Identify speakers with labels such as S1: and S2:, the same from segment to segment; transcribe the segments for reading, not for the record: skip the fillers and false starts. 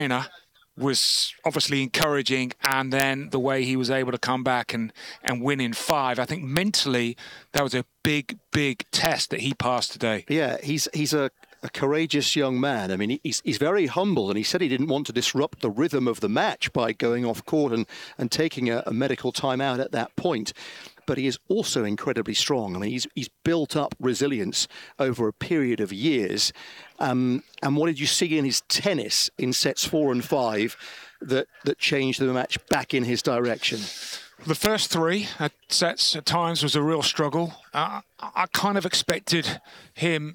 S1: was obviously encouraging, and then the way he was able to come back and win in 5. I think mentally that was a big test that he passed today.
S2: Yeah, he's a courageous young man. I mean, he's very humble, and he said he didn't want to disrupt the rhythm of the match by going off court and taking a medical timeout at that point. But he is also incredibly strong. I mean, he's built up resilience over a period of years. And what did you see in his tennis in sets 4 and 5 that changed the match back in his direction?
S1: The first 3 sets at times was a real struggle. I kind of expected him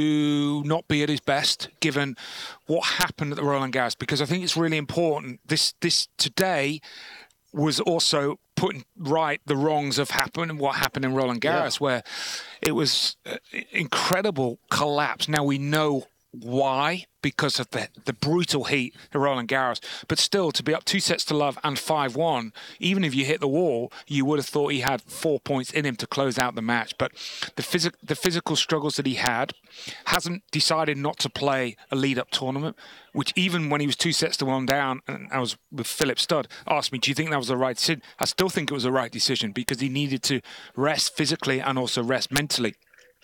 S1: to not be at his best, given what happened at the Roland Garros, because I think it's really important. This today was also putting right the wrongs of what happened in Roland Garros, where it was incredible collapse. Now we know why, because of the brutal heat of Roland Garros. But still, to be up 2-0 and 5-1, even if you hit the wall, you would have thought he had 4 points in him to close out the match. But the physical struggles that he had, hasn't decided not to play a lead-up tournament, which even when he was 2-1 down, and I was with Philip Studd, asked me, do you think that was the right decision? I still think it was the right decision, because he needed to rest physically and also rest mentally.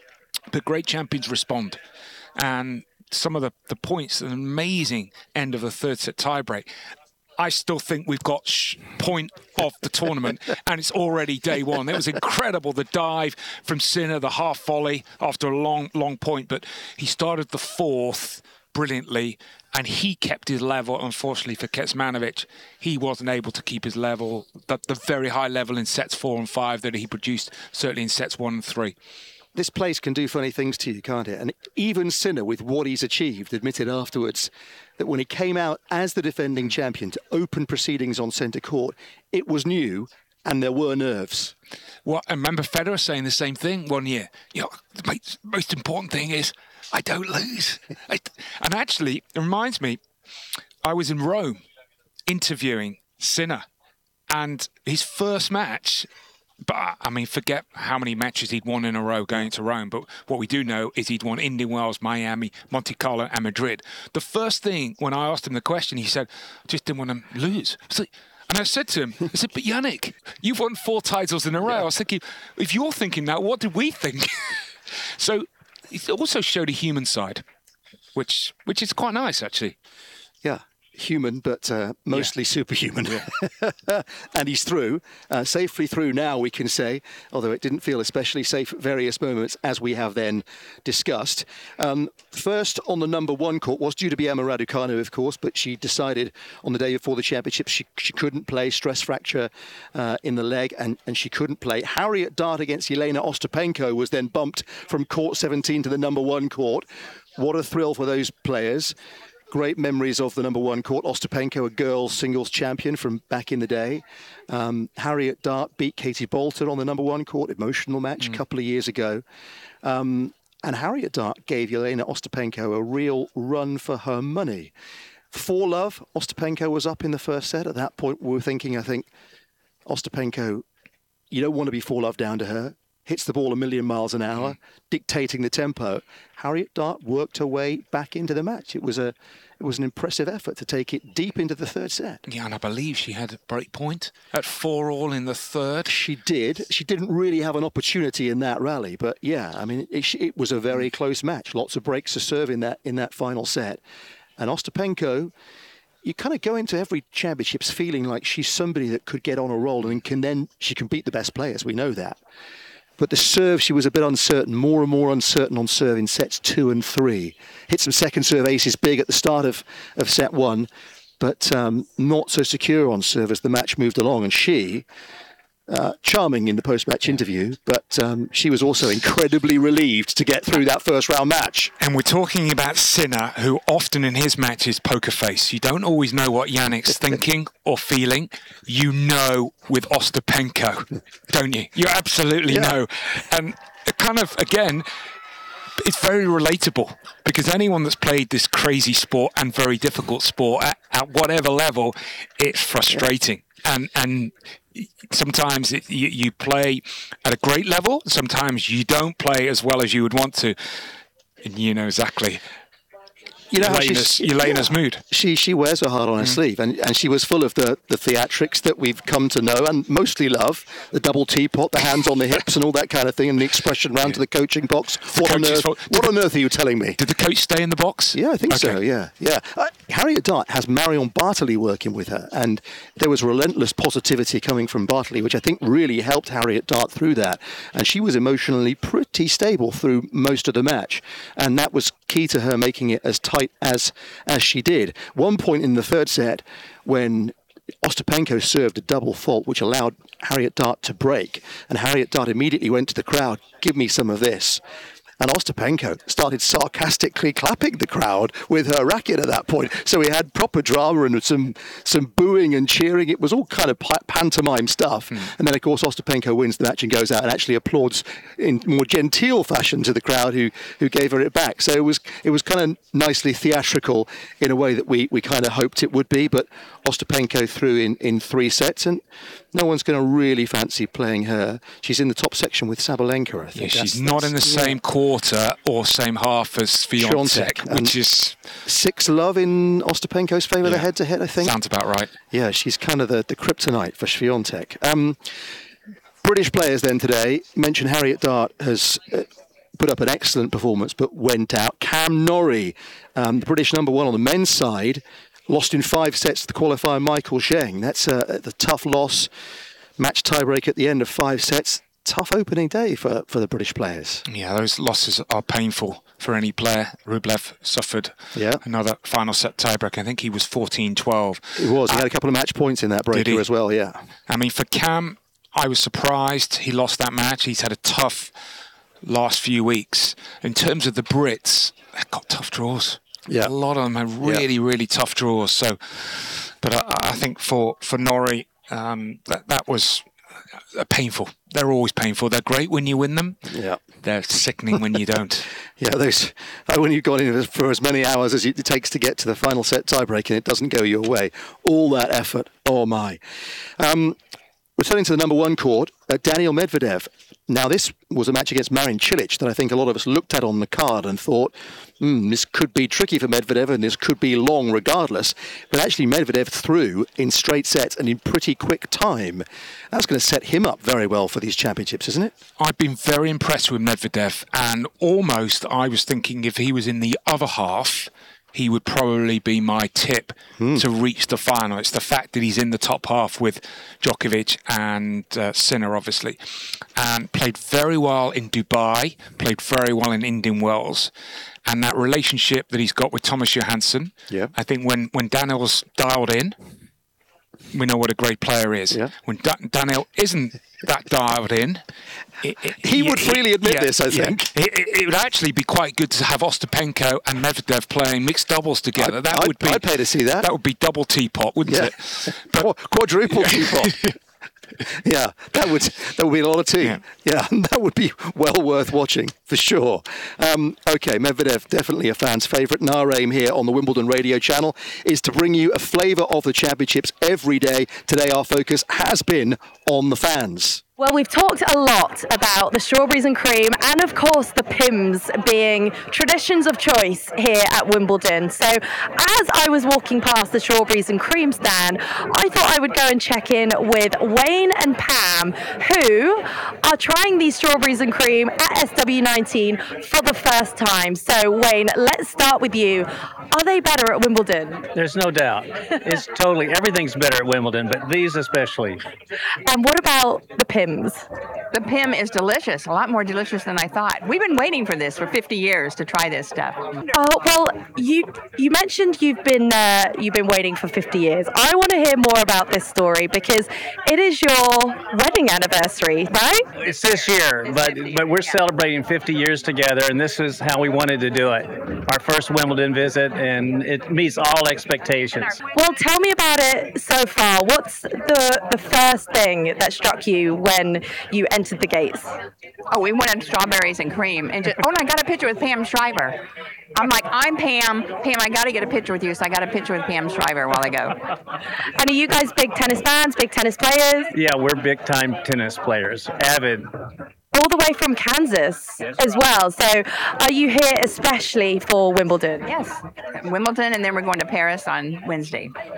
S1: But great champions respond. And some of the points, an amazing end of the third set tiebreak. I still think we've got point of the tournament, and it's already day one. It was incredible, the dive from Sinner, the half volley after a long point, but he started the 4th brilliantly, and he kept his level. Unfortunately for Kecmanovic, he wasn't able to keep his level, the very high level in sets 4 and 5 that he produced, certainly in sets 1 and 3.
S2: This place can do funny things to you, can't it? And even Sinner, with what he's achieved, admitted afterwards that when he came out as the defending champion to open proceedings on centre court, it was new and there were nerves.
S1: Well, I remember Federer saying the same thing one year. You know, the most important thing is I don't lose. And actually, it reminds me, I was in Rome interviewing Sinner, and his first match... But, I mean, forget how many matches he'd won in a row going to Rome. But what we do know is he'd won Indian Wells, Miami, Monte Carlo and Madrid. The first thing, when I asked him the question, he said, just didn't want to lose. And I said to him, I said, but Yannick, you've won 4 titles in a row. I was thinking, if you're thinking that, what did we think? So it also showed a human side, which is quite nice, actually.
S2: Yeah. Human, but mostly superhuman. Yeah. And he's through, safely through now, we can say, although it didn't feel especially safe at various moments, as we have then discussed. First on the number 1 court was due to be Emma Raducanu, of course, but she decided on the day before the championship she couldn't play, stress fracture in the leg, and she couldn't play. Harriet Dart against Jelena Ostapenko was then bumped from court 17 to the number 1 court. What a thrill for those players. Great memories of the number 1 court. Ostapenko, a girls singles champion from back in the day. Harriet Dart beat Katie Bolton on the number 1 court, emotional match a couple of years ago. And Harriet Dart gave Jelena Ostapenko a real run for her money. 4-love, Ostapenko was up in the first set. At that point, we were thinking, I think, Ostapenko, you don't want to be 4-love down to her. Hits the ball a million miles an hour, dictating the tempo. Harriet Dart worked her way back into the match. It was an impressive effort to take it deep into the third set.
S1: Yeah, and I believe she had a break point at 4-all in the third.
S2: She did. She didn't really have an opportunity in that rally, but yeah, I mean, it was a very close match. Lots of breaks to serve in that final set. And Ostapenko, you kind of go into every championships feeling like she's somebody that could get on a roll and she can beat the best players. We know that. But the serve, she was a bit uncertain, more and more uncertain on serve in sets 2 and 3. Hit some second serve aces big at the start of set 1, but not so secure on serve as the match moved along. And she, charming in the post-match interview, but she was also incredibly relieved to get through that first round match.
S1: And we're talking about Sinner, who often in his matches poker face. You don't always know what Yannick's thinking or feeling. You know with Ostapenko, don't you? You absolutely know. And kind of, again, it's very relatable, because anyone that's played this crazy sport and very difficult sport at whatever level, it's frustrating. And sometimes you play at a great level. Sometimes you don't play as well as you would want to. And you know exactly.
S2: you know how
S1: Elena's mood.
S2: She wears her heart on her sleeve, and she was full of the theatrics that we've come to know and mostly love, the double teapot, the hands on the hips and all that kind of thing, and the expression round to the coaching box. What on earth are you telling me?
S1: Did the coach stay in the box?
S2: Yeah, I think so, yeah. Harriet Dart has Marion Bartley working with her, and there was relentless positivity coming from Bartley, which I think really helped Harriet Dart through that, and she was emotionally pretty stable through most of the match, and that was key to her making it as tight as she did. One point in the third set when Ostapenko served a double fault which allowed Harriet Dart to break, and Harriet Dart immediately went to the crowd, "Give me some of this." And Ostapenko started sarcastically clapping the crowd with her racket at that point. So we had proper drama and some booing and cheering. It was all kind of pantomime stuff. And then, of course, Ostapenko wins the match and goes out and actually applauds in more genteel fashion to the crowd who gave her it back. So it was kind of nicely theatrical in a way that we kind of hoped it would be. But Ostapenko threw in 3 sets, and no one's going to really fancy playing her. She's in the top section with Sabalenka, I think.
S1: Yeah, she's not in the same quarter or same half as Swiatek, which is
S2: 6-love in Ostapenko's favour, the head-to-head, I think.
S1: Sounds about right.
S2: Yeah, she's kind of the kryptonite for Swiatek. British players then today. Mentioned Harriet Dart has put up an excellent performance but went out. Cam Norrie, the British number 1 on the men's side, lost in 5 sets to the qualifier Michael Zheng. That's the tough loss. Match tiebreak at the end of 5 sets. Tough opening day for the British players.
S1: Yeah, those losses are painful for any player. Rublev suffered another final set tiebreak. I think he was 14-12.
S2: He was. He had a couple of match points in that breaker as well, yeah.
S1: I mean, for Cam, I was surprised he lost that match. He's had a tough last few weeks. In terms of the Brits, they've got tough draws.
S2: Yeah.
S1: A lot of them have really tough draws. So, but I think for Norrie, that was painful. They're always painful. They're great when you win them.
S2: Yeah.
S1: They're sickening when you don't.
S2: Yeah, those when you've gone in for as many hours as it takes to get to the final set tiebreak and it doesn't go your way. All that effort. Oh my. Returning to the number 1 court, Daniil Medvedev. Now, this was a match against Marin Cilic that I think a lot of us looked at on the card and thought, this could be tricky for Medvedev and this could be long regardless. But actually, Medvedev threw in straight sets and in pretty quick time. That's going to set him up very well for these championships, isn't it?
S1: I've been very impressed with Medvedev, and almost I was thinking if he was in the other half, he would probably be my tip to reach the final. It's the fact that he's in the top half with Djokovic and Sinner, obviously, and played very well in Dubai, played very well in Indian Wells, and that relationship that he's got with Thomas Johansson. Yeah. I think when Daniel's dialed in, we know what a great player is. Yeah. When Daniel isn't that dialed in,
S2: he would freely admit this, I think.
S1: It would actually be quite good to have Ostapenko and Medvedev playing mixed doubles together.
S2: I'd pay to see that.
S1: That would be double teapot, wouldn't it?
S2: But, quadruple teapot. Yeah, that would be a lot of tea. Yeah, that would be well worth watching for sure. Okay, Medvedev, definitely a fan's favourite. And our aim here on the Wimbledon radio channel is to bring you a flavour of the championships every day. Today our focus has been on the fans.
S3: Well, we've talked a lot about the strawberries and cream and, of course, the Pimm's being traditions of choice here at Wimbledon. So as I was walking past the strawberries and cream stand, I thought I would go and check in with Wayne and Pam, who are trying these strawberries and cream at SW19 for the first time. So, Wayne, let's start with you. Are they better at Wimbledon?
S4: There's no doubt. It's totally, everything's better at Wimbledon, but these especially.
S3: And what about the Pimm's?
S5: The Pimm is delicious, a lot more delicious than I thought. We've been waiting for this for 50 years to try this stuff.
S3: Oh, well, you mentioned you've been waiting for 50 years. I want to hear more about this story because it is your wedding anniversary, right?
S4: It's this year, but we're celebrating 50 years together, and this is how we wanted to do it. Our first Wimbledon visit, and it meets all expectations.
S3: Well, tell me about it so far. What's the first thing that struck you when you entered the gates?
S5: Oh, we wanted strawberries and cream. And I got a picture with Pam Shriver. I'm like, I'm Pam. Pam, I got to get a picture with you. So I got a picture with Pam Shriver while I go.
S3: And are you guys big tennis fans, big tennis players?
S4: Yeah, we're big-time tennis players, avid.
S3: all the way from Kansas as well. So are you here especially for Wimbledon?
S5: Yes, Wimbledon, and then we're going to Paris on Wednesday.